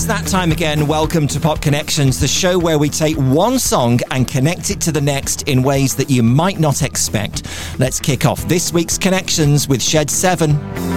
that time again. Welcome to Pop Connections, the show where we take one song and connect it to the next in ways that you might not expect. Let's kick off this week's Connections with Shed 7.